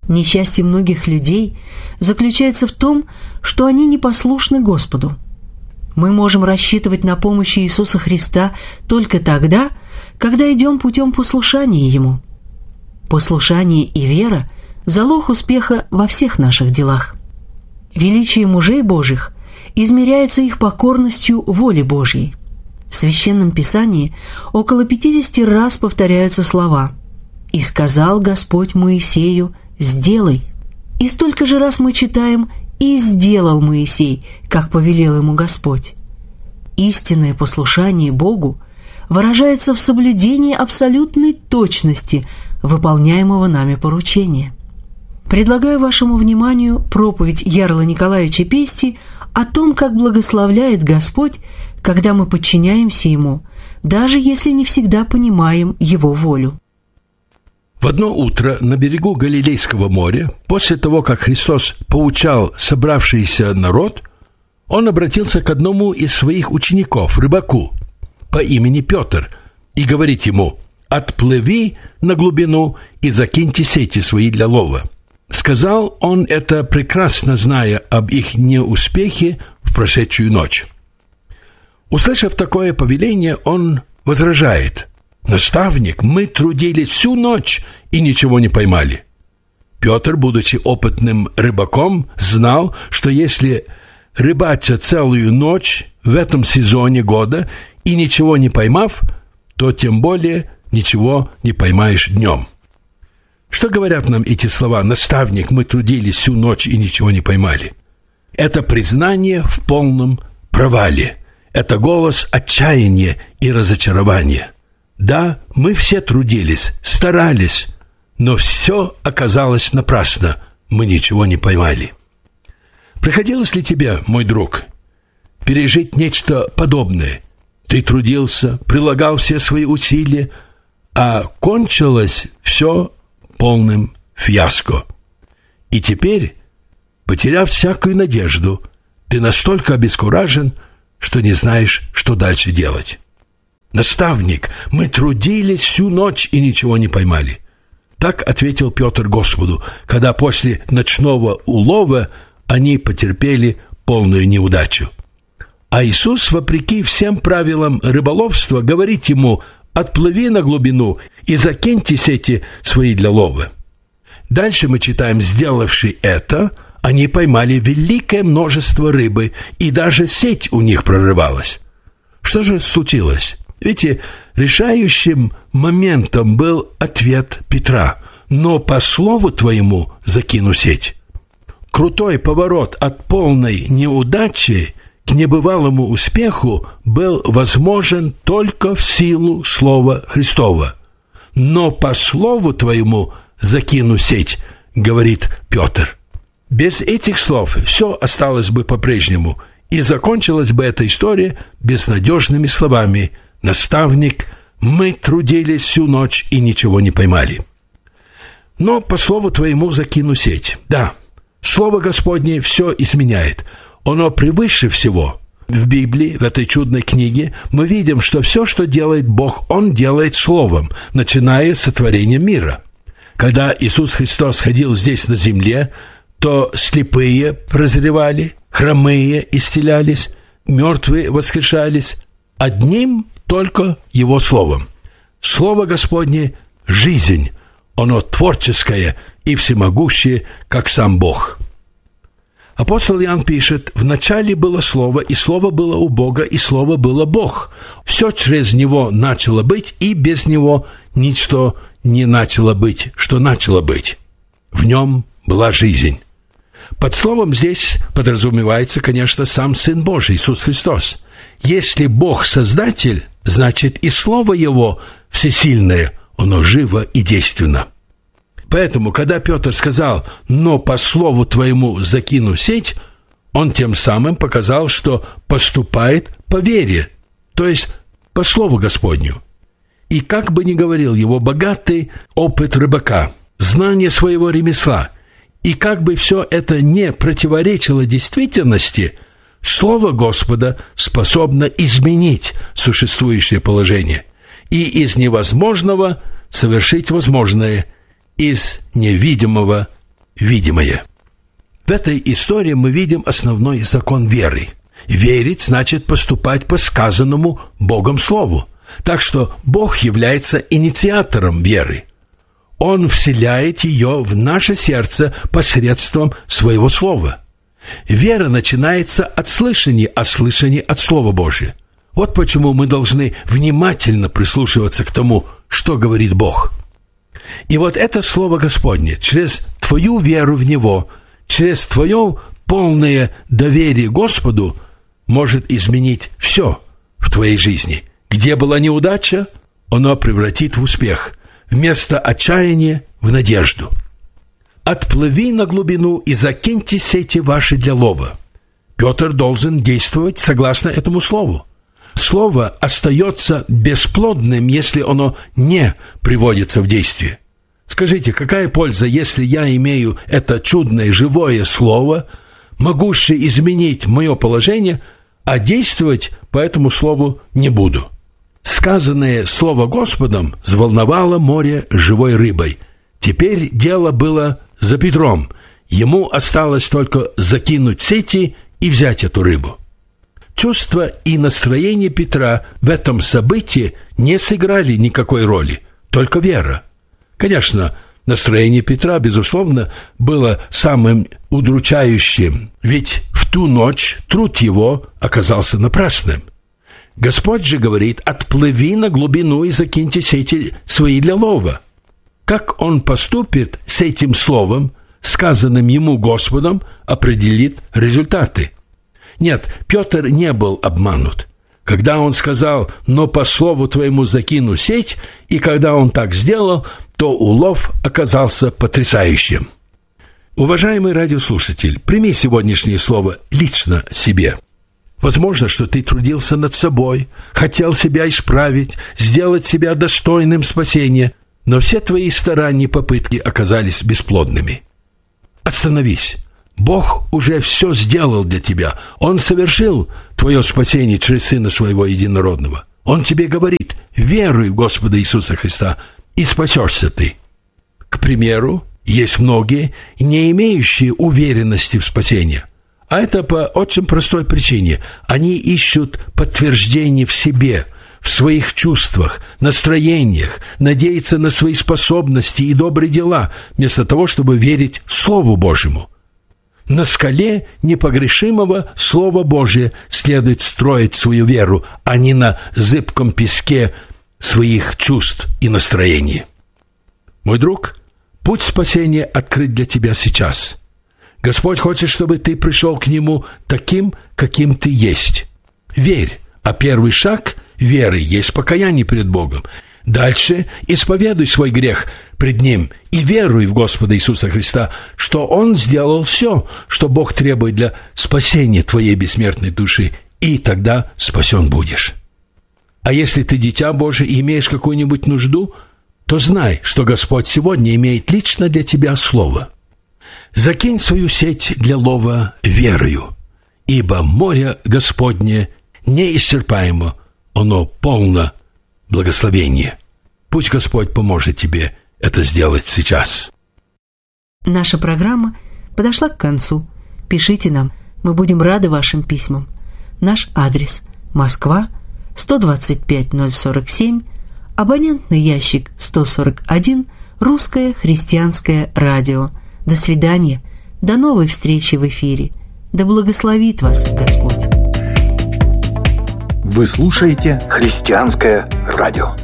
Несчастье многих людей заключается в том, что они непослушны Господу. Мы можем рассчитывать на помощь Иисуса Христа только тогда, когда идем путем послушания Ему. Послушание и вера – залог успеха во всех наших делах. Величие мужей Божьих измеряется их покорностью воле Божьей. В Священном Писании около 50 раз повторяются слова «И сказал Господь Моисею, сделай». И столько же раз мы читаем «И сделал Моисей, как повелел ему Господь». Истинное послушание Богу выражается в соблюдении абсолютной точности выполняемого нами поручения. Предлагаю вашему вниманию проповедь Ярла Николаевича Пести о том, как благословляет Господь, когда мы подчиняемся Ему, даже если не всегда понимаем Его волю. В одно утро на берегу Галилейского моря, после того, как Христос поучал собравшийся народ, Он обратился к одному из своих учеников, рыбаку, по имени Петр, и говорит ему: «Отплыви на глубину и закиньте сети свои для лова». Сказал он это, прекрасно зная об их неуспехе в прошедшую ночь. Услышав такое повеление, он возражает: «Наставник, мы трудились всю ночь и ничего не поймали». Петр, будучи опытным рыбаком, знал, что если рыбачить целую ночь в этом сезоне года и ничего не поймав, то тем более ничего не поймаешь днем. Что говорят нам эти слова: «Наставник, мы трудились всю ночь и ничего не поймали»? Это признание в полном провале. Это голос отчаяния и разочарования. Да, мы все трудились, старались, но все оказалось напрасно. Мы ничего не поймали. Приходилось ли тебе, мой друг, пережить нечто подобное? Ты трудился, прилагал все свои усилия, а кончилось все полным фиаско. И теперь, потеряв всякую надежду, ты настолько обескуражен, что не знаешь, что дальше делать. «Наставник, мы трудились всю ночь и ничего не поймали». Так ответил Петр Господу, когда после ночного улова они потерпели полную неудачу. А Иисус, вопреки всем правилам рыболовства, говорит ему: «Отплыви на глубину и закиньте сети свои для лова». Дальше мы читаем: «Сделавши это, они поймали великое множество рыбы, и даже сеть у них прорывалась». Что же случилось? Видите, решающим моментом был ответ Петра: «Но по слову твоему закину сеть». Крутой поворот от полной неудачи к небывалому успеху был возможен только в силу слова Христова. «Но по слову твоему закину сеть», говорит Петр. Без этих слов все осталось бы по-прежнему, и закончилась бы эта история безнадежными словами: «Наставник, мы трудились всю ночь и ничего не поймали». Но по слову твоему закину сеть. Да, слово Господне все изменяет. Оно превыше всего. В Библии, в этой чудной книге, мы видим, что все, что делает Бог, Он делает словом, начиная с сотворения мира. Когда Иисус Христос ходил здесь на земле, то слепые прозревали, хромые исцелялись, мертвые воскрешались одним только Его словом. Слово Господне – жизнь, оно творческое и всемогущее, как сам Бог. Апостол Иоанн пишет: «Вначале было Слово, и Слово было у Бога, и Слово было Бог. Все через Него начало быть, и без Него ничто не начало быть, что начало быть. В Нем была жизнь». Под словом здесь подразумевается, конечно, сам Сын Божий, Иисус Христос. Если Бог Создатель, значит и Слово Его всесильное, оно живо и действенно. Поэтому, когда Петр сказал: «Но по слову твоему закину сеть», он тем самым показал, что поступает по вере, то есть по слову Господню. И как бы ни говорил его богатый опыт рыбака, знание своего ремесла, и как бы все это не противоречило действительности, слово Господа способно изменить существующее положение и из невозможного совершить возможное, из невидимого видимое. В этой истории мы видим основной закон веры. Верить значит поступать по сказанному Богом Слову. Так что Бог является инициатором веры. Он вселяет ее в наше сердце посредством Своего Слова. Вера начинается от слышания, а слышание от Слова Божия. Вот почему мы должны внимательно прислушиваться к тому, что говорит Бог. И вот это Слово Господне, через твою веру в Него, через твое полное доверие Господу, может изменить все в твоей жизни. Где была неудача, оно превратит в успех. Вместо отчаяния – в надежду. «Отплыви на глубину и закиньте сети ваши для лова». Петр должен действовать согласно этому слову. Слово остается бесплодным, если оно не приводится в действие. Скажите, какая польза, если я имею это чудное живое слово, могущее изменить мое положение, а действовать по этому слову не буду? Сказанное слово Господом взволновало море живой рыбой. Теперь дело было за Петром. Ему осталось только закинуть сети и взять эту рыбу. Чувства и настроение Петра в этом событии не сыграли никакой роли, только вера. Конечно, настроение Петра, безусловно, было самым удручающим, ведь в ту ночь труд его оказался напрасным. Господь же говорит: «Отплыви на глубину и закиньте сети свои для лова». Как он поступит с этим словом, сказанным ему Господом, определит результаты. Нет, Петр не был обманут. Когда он сказал: «Но по слову твоему закину сеть», и когда он так сделал, то улов оказался потрясающим. Уважаемый радиослушатель, прими сегодняшнее слово лично себе. Возможно, что ты трудился над собой, хотел себя исправить, сделать себя достойным спасения, но все твои старания и попытки оказались бесплодными. Остановись. Бог уже все сделал для тебя. Он совершил твое спасение через Сына Своего Единородного. Он тебе говорит: веруй в Господа Иисуса Христа, и спасешься ты. К примеру, есть многие, не имеющие уверенности в спасении. А это по очень простой причине. Они ищут подтверждение в себе, в своих чувствах, настроениях, надеяться на свои способности и добрые дела, вместо того, чтобы верить Слову Божьему. На скале непогрешимого Слова Божия следует строить свою веру, а не на зыбком песке своих чувств и настроений. Мой друг, путь спасения открыт для тебя сейчас. Господь хочет, чтобы ты пришел к Нему таким, каким ты есть. Верь, а первый шаг веры есть покаяние перед Богом. Дальше исповедуй свой грех пред Ним и веруй в Господа Иисуса Христа, что Он сделал все, что Бог требует для спасения твоей бессмертной души, и тогда спасен будешь. А если ты дитя Божие и имеешь какую-нибудь нужду, то знай, что Господь сегодня имеет лично для тебя слово. Закинь свою сеть для лова верою, ибо море Господне неисчерпаемо, оно полно благословения. Пусть Господь поможет тебе это сделать сейчас. Наша программа подошла к концу. Пишите нам, мы будем рады вашим письмам. Наш адрес: Москва, 125-047, абонентный ящик 141, Русское христианское радио. До свидания, до новой встречи в эфире. Да благословит вас Господь. Вы слушаете «Христианское радио».